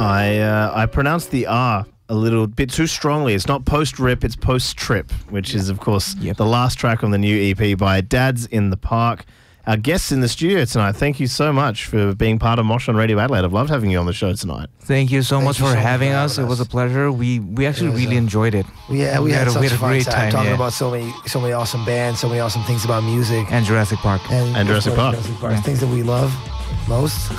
I pronounced the R a little bit too strongly. It's not post-rip, it's post-trip, which is, of course, the last track on the new EP by Dads in the Park. Our guests in the studio tonight, thank you so much for being part of Mosh on Radio Adelaide. I've loved having you on the show tonight. Thank you so much for having us. It was a pleasure. We actually really enjoyed it. Yeah, we had such a great time talking about so many awesome bands, so many awesome things about music. And Jurassic Park. And Jurassic Park. Things that we love most.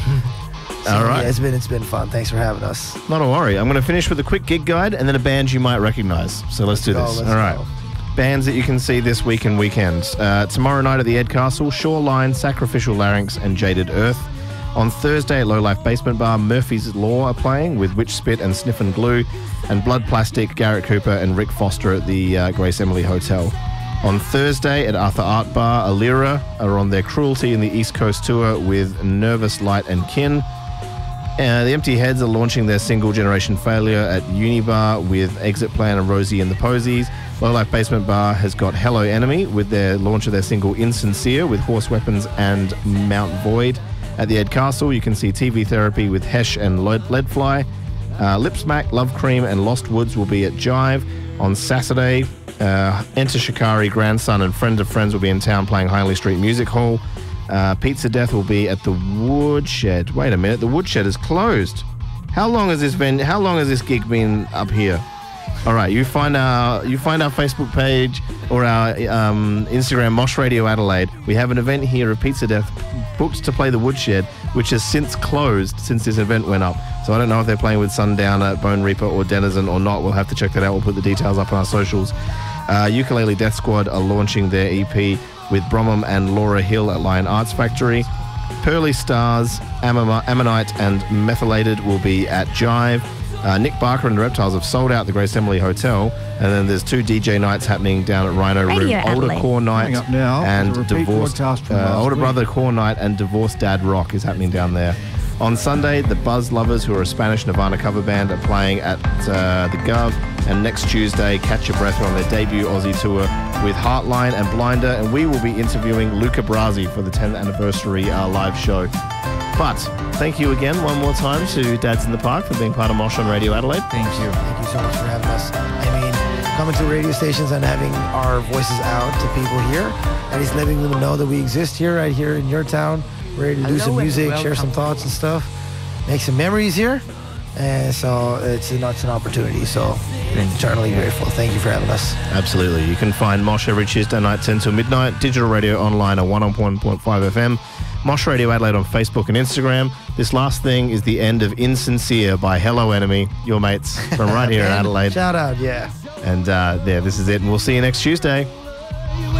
All right. Yeah, it's been fun. Thanks for having us. Not a worry. I'm going to finish with a quick gig guide and then a band you might recognize. So let's do this. All right. Bands that you can see this week and weekend. Tomorrow night at the Ed Castle, Shoreline, Sacrificial Larynx and Jaded Earth. On Thursday at Low Life Basement Bar, Murphy's Law are playing with Witch Spit and Sniff and Glue, and Blood Plastic, Garrett Cooper and Rick Foster at the Grace Emily Hotel. On Thursday at Arthur Art Bar, Alira are on their Cruelty in the East Coast tour with Nervous Light and Kin. The Empty Heads are launching their single Generation Failure at Unibar with Exit Plan and Rosie and the Posies. Low Life Basement Bar has got Hello Enemy with their launch of their single Insincere with Horse Weapons and Mount Void. At the Ed Castle, you can see TV Therapy with Hesh and Leadfly. Lipsmack, Love Cream and Lost Woods will be at Jive. On Saturday, Enter Shikari, Grandson and Friend of Friends will be in town playing Hindley Street Music Hall. Pizza Death will be at the Woodshed. Wait a minute, the Woodshed is closed. How long has this gig been up here? All right, you find our Facebook page or our Instagram, Mosh Radio Adelaide. We have an event here of Pizza Death booked to play the Woodshed, which has since closed since this event went up. So I don't know if they're playing with Sundowner, Bone Reaper or Denizen or not. We'll have to check that out. We'll put the details up on our socials. Ukulele Death Squad are launching their EP with Bromham and Laura Hill at Lion Arts Factory. Pearly Stars, Ammonite and Methylated will be at Jive. Nick Barker and the Reptiles have sold out the Grace Emily Hotel, and then there's 2 DJ nights happening down at Rhino Room. Older Core Night and Divorced Older Brother Core Night and Divorced Dad Rock is happening down there. On Sunday, the Buzz Lovers, who are a Spanish Nirvana cover band, are playing at the Gov. And next Tuesday, Catch Your Breath are on their debut Aussie tour with Heartline and Blinder. And we will be interviewing Luca Brasi for the 10th anniversary live show. But thank you again one more time to Dads in the Park for being part of Mosh on Radio Adelaide. Thank you. Thank you so much for having us. I mean, coming to radio stations and having our voices out to people here, and just letting them know that we exist here, right here in your town, ready to do some music, share some thoughts and stuff, make some memories here. And so it's an opportunity. So eternally grateful. Thank you for having us. Absolutely. You can find Mosh every Tuesday night, 10 till midnight. Digital radio online at 101.5 FM. Mosh Radio Adelaide on Facebook and Instagram. This last thing is the end of Insincere by Hello Enemy, your mates from right here in Adelaide. Shout out, yeah. And this is it. And we'll see you next Tuesday.